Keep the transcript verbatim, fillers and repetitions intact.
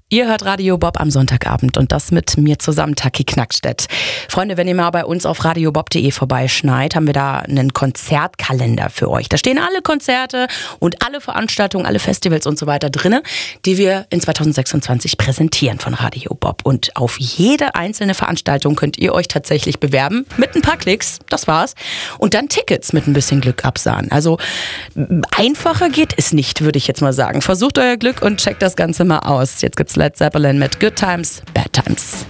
Ihr hört Radio Bob am Sonntagabend und das mit mir zusammen, Taki Knackstedt. Freunde, wenn ihr mal bei uns auf radiobob punkt de vorbeischneit, haben wir da einen Konzertkalender für euch. Da stehen alle Konzerte und alle Veranstaltungen, alle Festivals und so weiter drinne, die wir in zweitausendsechsundzwanzig präsentieren von Radio Bob. Und auf jede einzelne Veranstaltung könnt ihr euch tatsächlich bewerben mit ein paar Klicks, das war's. Und dann Tickets mit ein bisschen Glück absahen. Also einfacher geht es nicht, würde ich jetzt mal sagen. Versucht euer Glück und checkt das Ganze mal aus. Jetzt gibt's Led Zeppelin mit Good Times, Bad Times.